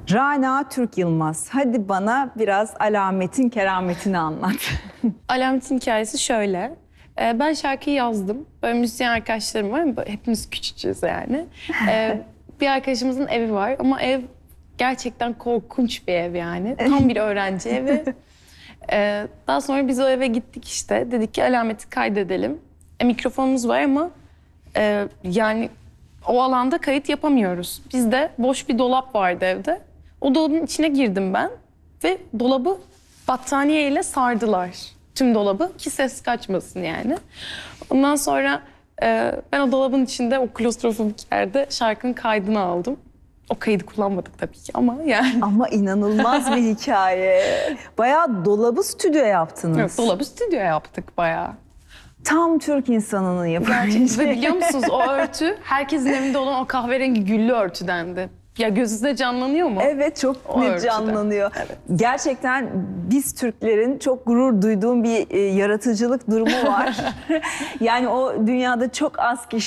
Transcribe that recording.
Rana Türk Yılmaz, hadi bana biraz alametin kerametini anlat. Alametin hikayesi şöyle. Ben şarkıyı yazdım. Böyle müzisyen arkadaşlarım var ama hepimiz küçücüğüz yani. Bir arkadaşımızın evi var ama ev gerçekten korkunç bir ev yani. Tam bir öğrenci evi. Daha sonra biz o eve gittik işte. Dedik ki alameti kaydedelim. Mikrofonumuz var ama yani o alanda kayıt yapamıyoruz. Bizde boş bir dolap vardı evde. O dolabın içine girdim ben ve dolabı battaniyeyle sardılar. Tüm dolabı ki ses kaçmasın yani. Ondan sonra ben o dolabın içinde o klostrofobik yerde şarkının kaydını aldım. O kaydı kullanmadık tabii ki ama yani. Ama inanılmaz bir hikaye. Bayağı dolabı stüdyo yaptınız. Evet, dolabı stüdyo yaptık bayağı. Tam Türk insanının yapabileceği. Ve biliyor musunuz o örtü herkesin evinde olan o kahverengi güllü örtüdendi. Ya gözünüzde canlanıyor mu? Evet, çok O net örtüden. canlanıyor. Evet. Gerçekten biz Türklerin çok gurur duyduğum bir yaratıcılık durumu var. Yani o dünyada çok az kişi